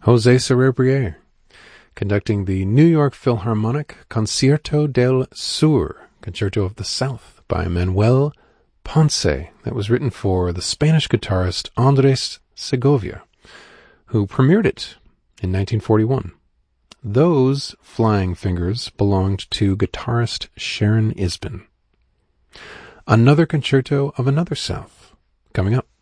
José Cerebrier, conducting the New York Philharmonic Concierto del Sur, Concerto of the South, by Manuel Ponce, that was written for the Spanish guitarist Andres Segovia, who premiered it in 1941. Those flying fingers belonged to guitarist Sharon Isbin. Another concerto of another South, coming up.